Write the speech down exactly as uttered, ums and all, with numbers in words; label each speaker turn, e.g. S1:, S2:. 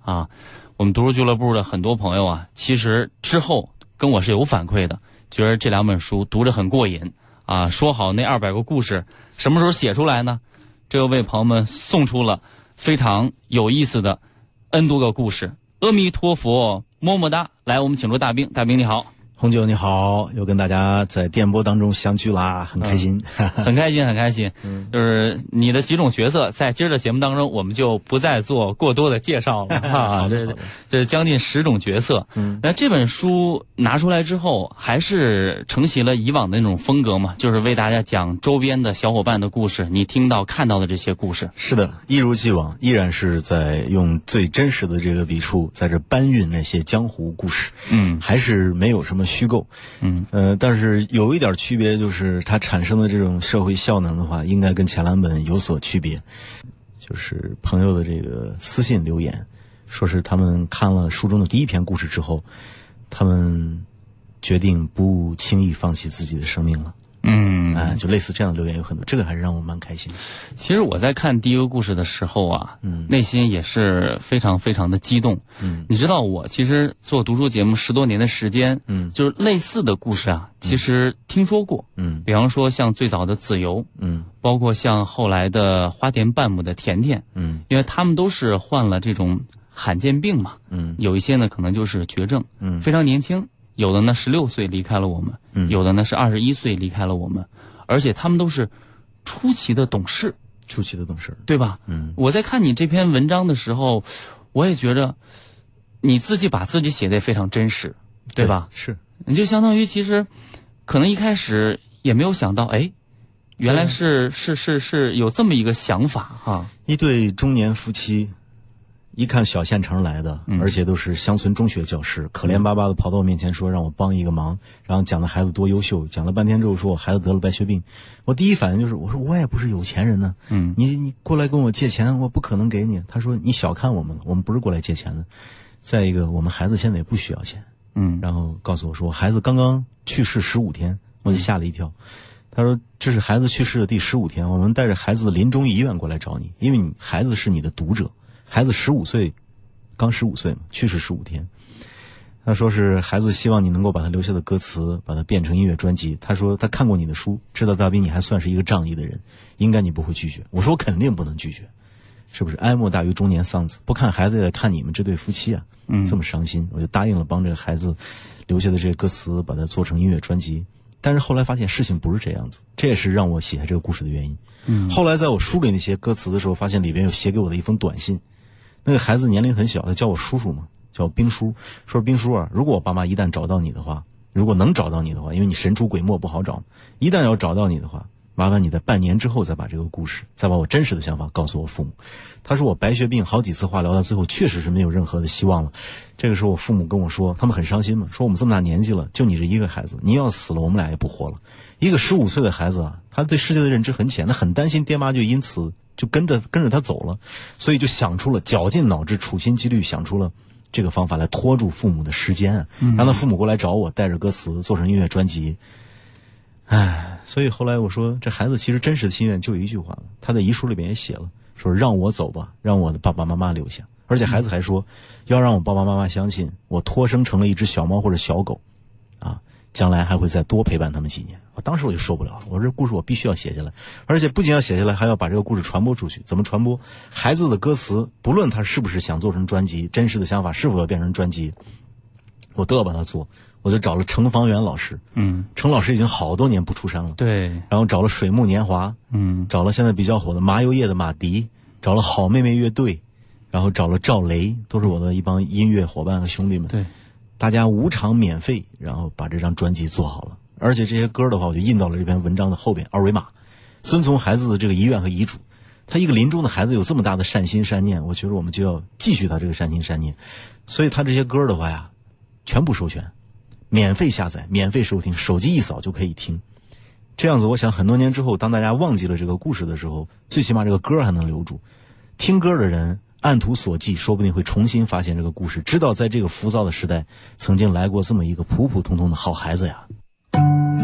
S1: 啊。我们读书俱乐部的很多朋友啊，其实之后跟我是有反馈的，觉得这两本书读着很过瘾啊。说好那二百个故事什么时候写出来呢？这又为朋友们送出了非常有意思的 N 多个故事。阿弥陀佛，么么哒！来，我们请出大兵，大兵你好。
S2: 红酒你好，又跟大家在电波当中相聚啦，很开心，
S1: 嗯、很开心，很开心。嗯，就是你的几种角色，在今儿的节目当中，我们就不再做过多的介绍了啊。这这将近十种角色。嗯，那这本书拿出来之后，还是承袭了以往的那种风格嘛，就是为大家讲周边的小伙伴的故事，你听到看到的这些故事。
S2: 是的，一如既往，依然是在用最真实的这个笔触，在这搬运那些江湖故事。嗯，还是没有什么虚构，嗯，呃，但是有一点区别，就是它产生的这种社会效能的话，应该跟前两本有所区别。就是朋友的这个私信留言，说是他们看了书中的第一篇故事之后，他们决定不轻易放弃自己的生命了。嗯，啊，就类似这样的留言有很多，这个还是让我蛮开心的。
S1: 其实我在看第一个故事的时候啊，嗯，内心也是非常非常的激动。嗯，你知道我其实做读书节目十多年的时间，嗯，就是类似的故事啊，其实听说过。嗯，比方说像最早的子由，嗯，包括像后来的花田半亩的甜甜，嗯，因为他们都是患了这种罕见病嘛，嗯，有一些呢可能就是绝症，嗯，非常年轻。有的呢十六岁离开了我们，嗯，有的呢是二十一岁离开了我们，而且他们都是出奇的懂事，
S2: 出奇的懂事，
S1: 对吧？嗯，我在看你这篇文章的时候，我也觉得你自己把自己写得非常真实，对吧？
S2: 对，是，
S1: 你就相当于其实可能一开始也没有想到，哎，原来是是是是有这么一个想法哈。
S2: 一对中年夫妻。一看小县城来的，而且都是乡村中学教师，可怜巴巴的跑到我面前说让我帮一个忙，然后讲的孩子多优秀，讲了半天之后说我孩子得了白血病。我第一反应就是我说我也不是有钱人呢，嗯，你你过来跟我借钱，我不可能给你。他说你小看我们了，我们不是过来借钱的。再一个，我们孩子现在也不需要钱，嗯，然后告诉我说孩子刚刚去世十五天，我就吓了一跳。他说这是孩子去世的第十五天，我们带着孩子的临终遗愿过来找你，因为你孩子是你的读者。孩子十五岁，刚十五岁嘛，去世十五天。他说是孩子希望你能够把他留下的歌词，把它变成音乐专辑。他说他看过你的书，知道大兵你还算是一个仗义的人，应该你不会拒绝。我说我肯定不能拒绝，是不是？哀莫大于中年丧子，不看孩子也看你们这对夫妻啊，嗯，这么伤心，我就答应了帮这个孩子留下的这些歌词，把它做成音乐专辑。但是后来发现事情不是这样子，这也是让我写下这个故事的原因。嗯，后来在我梳理那些歌词的时候，发现里边有写给我的一封短信。那个孩子年龄很小，他叫我叔叔嘛，叫兵叔，说兵叔啊，如果我爸妈一旦找到你的话，如果能找到你的话，因为你神出鬼没不好找，一旦要找到你的话，麻烦你在半年之后再把这个故事，再把我真实的想法告诉我父母。他说我白血病好几次化疗到最后确实是没有任何的希望了。这个时候我父母跟我说，他们很伤心嘛，说我们这么大年纪了，就你这一个孩子，你要死了我们俩也不活了。一个十五岁的孩子啊，他对世界的认知很浅，他很担心爹妈就因此就跟着跟着他走了，所以就想出了绞尽脑汁处心积虑想出了这个方法来拖住父母的时间啊，让他父母过来找我，带着歌词做成音乐专辑。唉，所以后来我说这孩子其实真实的心愿就一句话了，他在遗书里面也写了，说让我走吧，让我的爸爸妈妈留下。而且孩子还说要让我爸爸妈妈相信我托生成了一只小猫或者小狗啊，将来还会再多陪伴他们几年。我当时我就受不了了，我这故事我必须要写下来，而且不仅要写下来，还要把这个故事传播出去。怎么传播？孩子的歌词不论他是不是想做成专辑，真实的想法是否要变成专辑，我都要把它做。我就找了程方圆老师，嗯，程老师已经好多年不出山了，
S1: 对，
S2: 然后找了水木年华，嗯，找了现在比较火的麻油叶的马迪，找了好妹妹乐队，然后找了赵雷，都是我的一帮音乐伙伴和兄弟们，
S1: 对，
S2: 大家无偿免费，然后把这张专辑做好了。而且这些歌的话，我就印到了这篇文章的后边二维码，遵从孩子的这个遗愿和遗嘱。他一个临终的孩子有这么大的善心善念，我觉得我们就要继续他这个善心善念。所以他这些歌的话呀，全部授权，免费下载，免费收听，手机一扫就可以听。这样子我想很多年之后，当大家忘记了这个故事的时候，最起码这个歌还能留住。听歌的人按图索骥，说不定会重新发现这个故事，知道在这个浮躁的时代曾经来过这么一个普普通通的好孩子呀。